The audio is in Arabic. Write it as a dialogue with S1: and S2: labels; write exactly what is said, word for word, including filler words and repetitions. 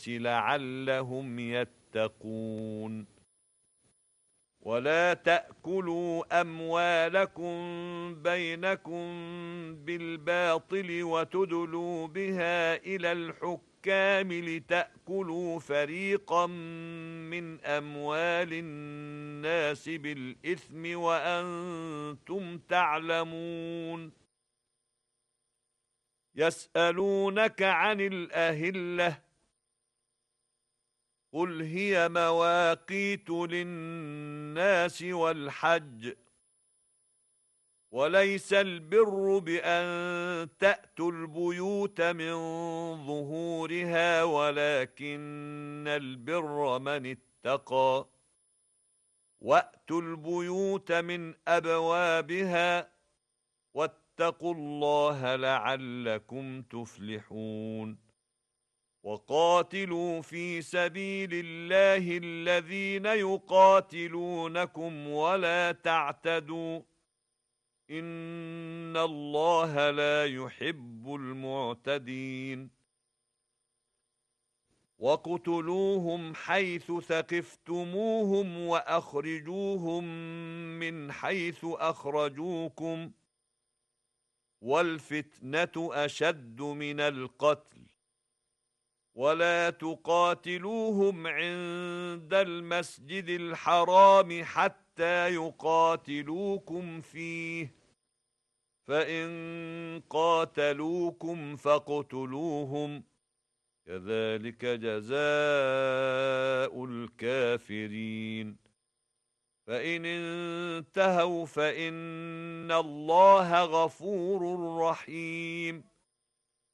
S1: لعلهم يتقون. ولا تأكلوا أموالكم بينكم بالباطل وتدلوا بها إلى الحكام لتأكلوا فريقا من أموال الناس بالإثم وأنتم تعلمون. يسألونك عن الأهلة قل هي مواقيت للناس والحج وليس البر بأن تأتوا البيوت من ظهورها ولكن البر من اتقى وأتوا البيوت من أبوابها واتقوا الله لعلكم تفلحون. وقاتلوا في سبيل الله الذين يقاتلونكم ولا تعتدوا إن الله لا يحب المعتدين. وَاقْتُلُوهُمْ حيث ثقفتموهم وأخرجوهم من حيث أخرجوكم والفتنة أشد من القتل ولا تقاتلوهم عند المسجد الحرام حتى يقاتلوكم فيه فإن قاتلوكم فاقتلوهم كذلك جزاء الكافرين. فإن انتهوا فإن الله غفور رحيم.